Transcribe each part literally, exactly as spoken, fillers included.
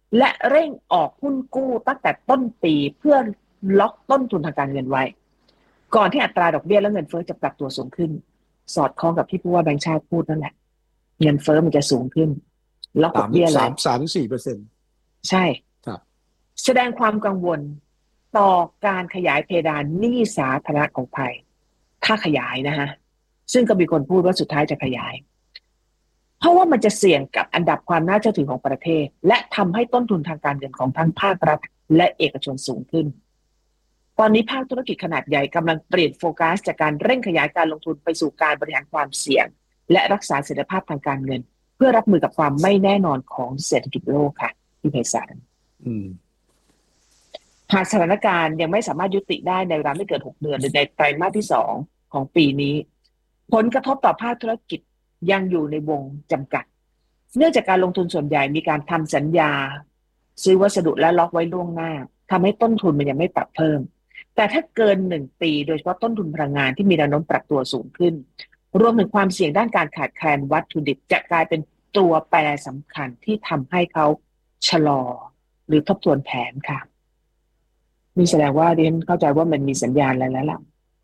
และเร่งออกหุ้นกู้ตั้งแต่ต้นปีเพื่อล็อกต้นทุนทางการเงินไว้ก่อนที่อัตราดอกเบี้ยและเงินเฟ้อจะปรับตัวสูงขึ้นสอดคล้องกับที่ผู้ว่าแบงก์ชาติพูดนั่นแหละเงินเฟ้อมันจะสูงขึ้นล็อกดสามอกเบี้ยเลสามยสามสี่เปอร์เซ็นต์ใช่ครับแสดงความกังวลต่อการขยายเพดานหนี้สาธารณะของไทยถ้าขยายนะฮะซึ่งก็มีคนพูดว่าสุดท้ายจะขยายเพราะว่ามันจะเสี่ยงกับอันดับความน่าเชื่อถือของประเทศและทำให้ต้นทุนทางการเงินของทั้งภาครัฐและเอกชนสูงขึ้นตอนนี้ภาคธุรกิจขนาดใหญ่กำลังเปลี่ยนโฟกัสจากการเร่งขยายการลงทุนไปสู่การบริหารความเสี่ยงและรักษาเสถียรภาพทางการเงินเพื่อรับมือกับความไม่แน่นอนของเศรษฐกิจโลกค่ะที่ไพศาลหากสถานการณ์ยังไม่สามารถยุติได้ในเวลาไม่เกินหกเดือนหรือในไตรมาสที่สองของปีนี้ผลกระทบต่อภาคธุรกิจยังอยู่ในวงจำกัดเนื่องจากการลงทุนส่วนใหญ่มีการทำสัญญาซื้อวัสดุและล็อกไว้ล่วงหน้าทำให้ต้นทุนมันยังไม่ปรับเพิ่มแต่ถ้าเกินหนึ่งปีโดยเฉพาะต้นทุนพลังงานที่มีแนวโน้มปรับตัวสูงขึ้นรวมถึงความเสี่ยงด้านการขาดแคลนวัตถุดิบจะกลายเป็นตัวแปรสำคัญที่ทำให้เขาชะลอหรือทบทวนแผนค่ะนี่แสดงว่าดิฉันเข้าใจว่ามันมีสัญญาณอะไรแล้วล่ะ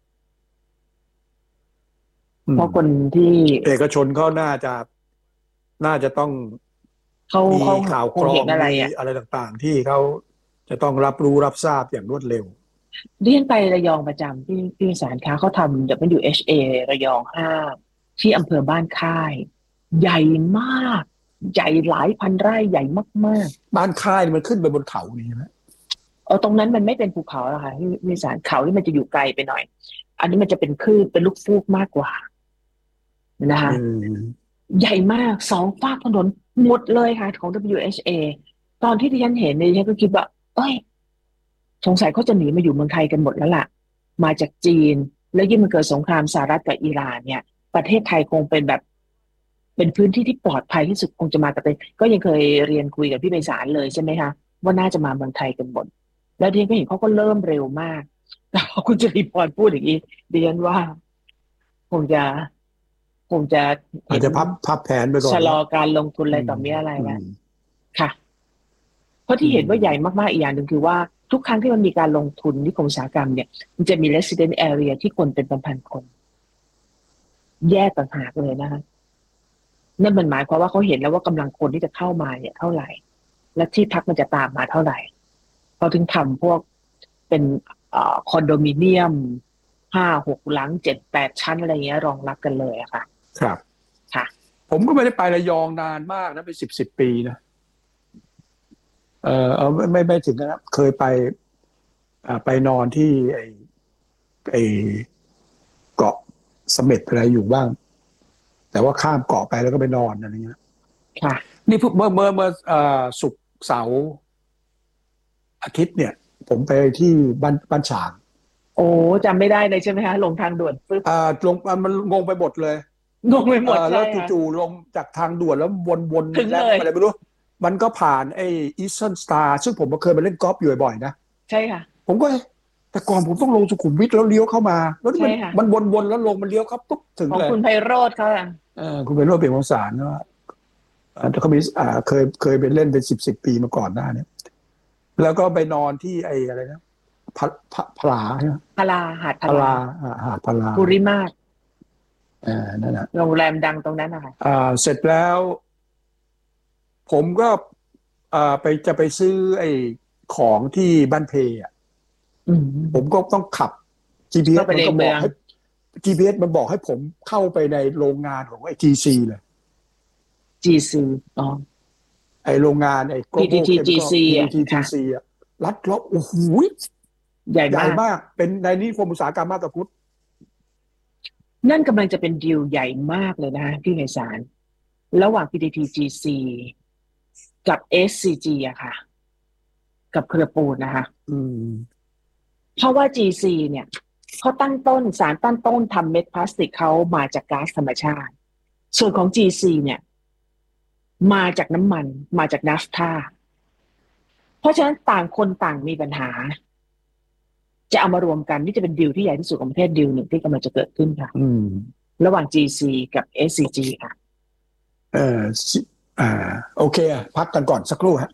เพราะคนที่เอกชนเขาน่าจะน่าจะต้องเขามีเขาข่าวคกรองงเห็นอะไรมีอ่ะอะไรต่างๆที่เขาจะต้องรับรู้รับทราบอย่างรวดเร็วดิฉันไประยองประจำที่ที่สารค้าเขาทำ ดับเบิลยู เอช เอ ระยองห้าที่อำเภอบ้านค่ายใหญ่มากใหญ่หลายพันไร่ใหญ่มากบ้านค่ายมันขึ้นไปบนเขานี่ใช่ไหมๆเออตรงนั้นมันไม่เป็นภูเขาแล้วค่ะที่ที่สารเขาที่มันจะอยู่ไกลไปหน่อยอันนี้มันจะเป็นคลื่นเป็นลูกฟูกมากกว่านะคะใหญ่มากสองฝากถนนหมดเลยค่ะของ ดับเบิลยู เอช เอ ตอนที่ดิฉันเห็นเนี่ยดิฉันก็คิดว่าเอ้ยสงสัยเขาจะหนีมาอยู่เมืองไทยกันหมดแล้วล่ะมาจากจีนแล้วยิ่งมันเกิดสงครามสหรัฐกับอิหร่านเนี่ยประเทศไทยคงเป็นแบบเป็นพื้นที่ที่ปลอดภัยที่สุดคงจะมากันเป็นก็ยังเคยเรียนคุยกับพี่ไพศาลเลยใช่ไหมคะว่าน่าจะมาเมืองไทยกันหมดแล้วดิฉันก็เห็นเขาก็เริ่มเร็วมากแต่พอคุณจริพรพูดอย่างนี้ดิฉันว่าคงจะคงจะอาจจะพับพับแผนไปก่อนชะลอการลงทุนอะไรต่อมีอะไรแล้วค่ะเพราะที่เห็นว่าใหญ่มากๆอีกอย่างหนึ่งคือว่าทุกครั้งที่มันมีการลงทุนนิคมอุตสาหกรรมเนี่ยมันจะมี resident area ที่คนเป็นพันๆคนแยกต่างหากเลยนะคะนั่นมันหมายความว่าเขาเห็นแล้วว่ากำลังคนที่จะเข้ามาเนี่ยเท่าไหร่และที่พักมันจะตามมาเท่าไหร่เขาถึงทำพวกเป็นคอนโดมิเนียมห้าหกหลังเจ็ดแปดชั้นอะไรเงี้ยรองรับกันเลยอะค่ะครับค่ะผมก็ไม่ได้ไประยองนานมากนะเป็นสิบสิบปีนะเออเออไม่ไม่ไม่ถึงนะเคยไปอ่าไปนอนที่ไอไอเกาะเสม็ดอะไรอยู่บ้างแต่ว่าข้ามเกาะไปแล้วก็ไปนอนอะไรเงี้ยค่ะนี่เมื่อเมื่อเมื่อเอ่อศุกร์เสาร์อาทิตย์เนี่ยผมไปที่บ้านบ้านฉางโอ้จำไม่ได้เลยใช่ไหมคะลงทางด่วนปึ๊บอ่าลงมันงงไปหมดเลยงงไปหมดเอ่อแล้วใช่ค่ะจู่ๆลงจากทางด่วนแล้ววนๆแลถึงเลยอะไรไม่รู้มันก็ผ่านไอ้อีสเทิร์นสตาร์ซึ่งผมก็เคยไปเล่นกอล์ฟอยู่บ่อยๆนะใช่ค่ะผมก็แต่ก่อนผมต้องลงสุขุมวิทแล้วเลี้ยวเข้ามาแล้วนี่มันใช่ค่ะมันวนๆแล้วลงมันเลี้ยวครับปุ๊บถึงเลยของคุณไพโรจน์เขาอะเออคุณเป็นโรคเปลี่ยนของสารว่าแต่เขามีอ่าเคยเคยไปเล่นเป็นสิบสิบปีมาก่อนหน้าเนี่ยแล้วก็ไปนอนที่ไอ้อะไรนะพะพะพลาใช่ไหมพลาหาดพพลาลาอ่าหาดพลาภูริมาศอ่านั่นแหละโรงแรมดังตรงนั้นนะคะอ่าเสร็จแล้วผมก็อ่าไปจะไปซื้อไอ้ของที่บ้านเพอ่ะอืมผมก็ต้องขับ จี พี เอสก็ไปมันก็บอกในเมืองให้ จี พี เอส มันบอกให้ผมเข้าไปในโรงงานของไอ้ ที ซี เลยจี ซี อ๋อไอ้โรงงานไอ้พี ที Global ที Chemical จี ซี อ่ะพี ที ทีค่ะจี ซี อ่ะลัดเลาะโอ้โหใหญ่ใหญ่มากมากเป็นในนิคมอุตสาหกรรมมาบตาพุธนั่นกำลังจะเป็นดีลใหญ่มากเลยนะพี่ไพศาลระหว่าง พี ที ที จี ซี กับ เอส ซี จี อะค่ะกับเครือปูนนะคะอืมเพราะว่า จี ซี เนี่ยเขาตั้งต้นสารตั้งต้นทำเม็ดพลาสติกเขามาจากก๊าซธรรมชาติส่วนของ จี ซี เนี่ยมาจากน้ำมันมาจากนาฟท่าเพราะฉะนั้นต่างคนต่างมีปัญหาจะเอามารวมกันนี่จะเป็นดีลที่ใหญ่ที่สุดของประเทศดีลหนึ่งที่กำลังจะเกิดขึ้นค่ะอืมระหว่าง จี ซี กับ เอส ซี จี ค่ะเอออ่าโอเคอ่ะพักกันก่อนสักครู่ฮะ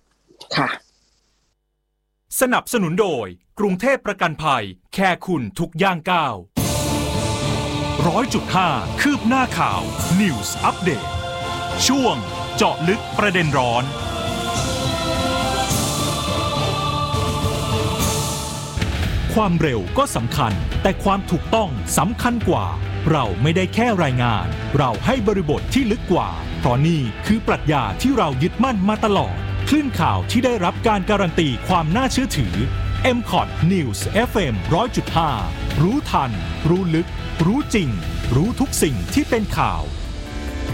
ค่ะสนับสนุนโดยกรุงเทพประกันภัยแค่คุณทุกย่างก้าวร้อยจุดห้าคืบหน้าข่าว News Update ช่วงเจาะลึกประเด็นร้อนความเร็วก็สำคัญแต่ความถูกต้องสำคัญกว่าเราไม่ได้แค่รายงานเราให้บริบทที่ลึกกว่าเพราะนี่คือปรัชญาที่เรายึดมั่นมาตลอดคลื่นข่าวที่ได้รับการการันตีความน่าเชื่อถือ เอ็ม คอท News เอฟ เอ็ม หนึ่งร้อยจุดห้า รู้ทันรู้ลึกรู้จริงรู้ทุกสิ่งที่เป็นข่าว